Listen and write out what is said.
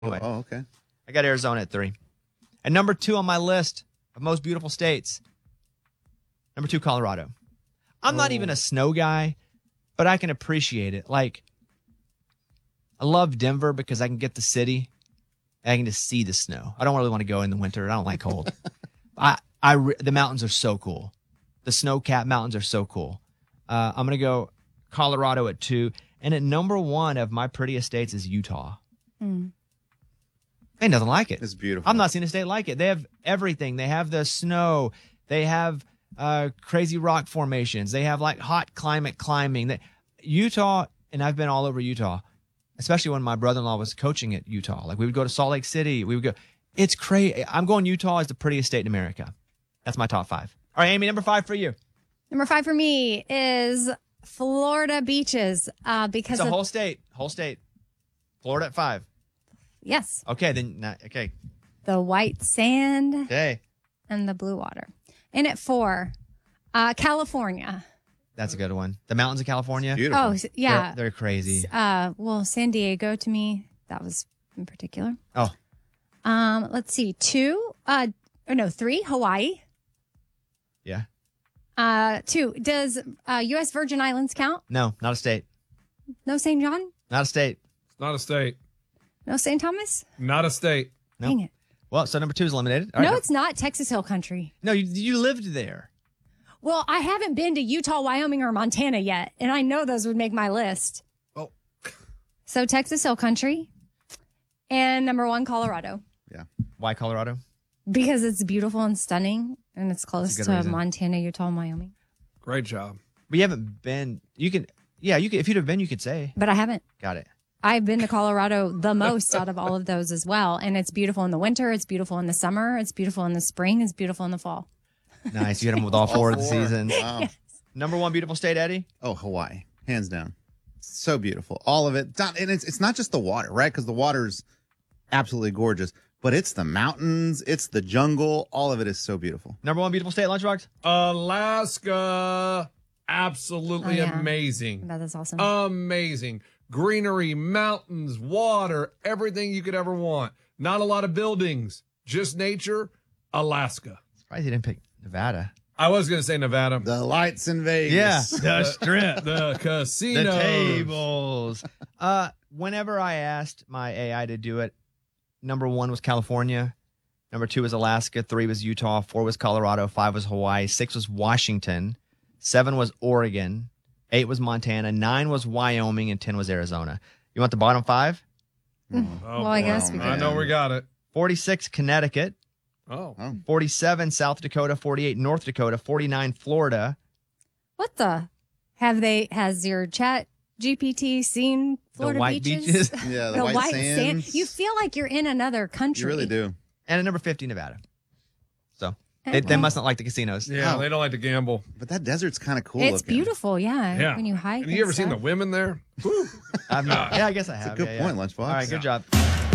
Anyway, okay. I got Arizona at 3. And number 2 on my list of most beautiful states, number 2, Colorado. I'm not even a snow guy, but I can appreciate it. Like, I love Denver because I can get the city. And I can just see the snow. I don't really want to go in the winter. I don't like cold. The mountains are so cool. The snow-capped mountains are so cool. I'm going to go Colorado at 2. And at number 1 of my prettiest states is Utah. Ain't nothing like it. It's beautiful. I'm not seeing a state like it. They have everything. They have the snow. They have crazy rock formations. They have like hot climate climbing. Utah, and I've been all over Utah, especially when my brother-in-law was coaching at Utah. Like we would go to Salt Lake City. We would go. It's crazy. I'm going Utah is the prettiest state in America. That's my top 5. All right, Amy, number 5 for you. Number 5 for me is Florida beaches because it's a whole state. Florida at 5. Yes. Okay, then. Okay. The white sand. Okay. And the blue water. And at 4, California. That's a good one. The mountains of California. Beautiful. Oh, yeah. They're crazy. Well, San Diego to me, that was in particular. Oh. Let's see. 3, Hawaii. Yeah. 2, does U.S. Virgin Islands count? No, not a state. No St. John? Not a state. It's not a state. No St. Thomas? Not a state. No. Dang it. Well, so number 2 is eliminated. All No, right, it's not. Texas Hill Country. No, you lived there. Well, I haven't been to Utah, Wyoming, or Montana yet, and I know those would make my list. Oh. So Texas Hill Country and number 1, Colorado. Yeah. Why Colorado? Because it's beautiful and stunning, and it's close That's a good to reason. Montana, Utah, and Wyoming. Great job. We haven't been. You can. Yeah, you could. If you'd have been, you could say. But I haven't. Got it. I've been to Colorado the most out of all of those as well, and it's beautiful in the winter, it's beautiful in the summer, it's beautiful in the spring, it's beautiful in the fall. Nice. You hit them with all 4 of the seasons. Wow. Yes. Number 1 beautiful state, Eddie. Oh, Hawaii, hands down. So beautiful, all of it. And it's not just the water, right? Because the water's absolutely gorgeous, but it's the mountains, it's the jungle. All of it is so beautiful. Number 1 beautiful state, Lunchbox. Alaska. Absolutely Oh, yeah. amazing. That's awesome. Amazing. Greenery, mountains, water, everything you could ever want. Not a lot of buildings, just nature. Alaska. Surprised you didn't pick Nevada. I was going to say Nevada. The lights in Vegas. Yeah. The strip. The casino. The tables. Whenever I asked my AI to do it, number 1 was California. Number 2 was Alaska. 3 was Utah. 4 was Colorado. 5 was Hawaii. 6 was Washington. 7 was Oregon. 8 was Montana. 9 was Wyoming. And 10 was Arizona. You want the bottom 5? Oh, well, I guess we I could. know we got it. 46, Connecticut. Oh. 47, South Dakota. 48, North Dakota. 49, Florida. What the? Has your chat GPT seen Florida white beaches? beaches? Yeah, the white sands. You feel like you're in another country. You really do. And at number 50, Nevada. So Okay. they must not like the casinos. Yeah, Oh. they don't like to gamble. But that desert's kind of cool. It's looking. beautiful, yeah. Yeah. When you hike. Have you ever and seen the stuff. women there? Whew. I've not. Yeah, I guess I have. That's a good Yeah, point, yeah. Lunchbox. All right, good Yeah. job.